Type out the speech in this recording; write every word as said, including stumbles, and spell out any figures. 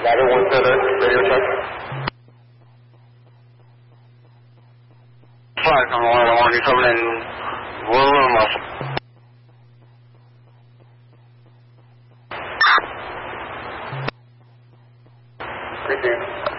Ladder one seven, radio check. Five, I'm on one, you're coming in one room muscle. Thank you.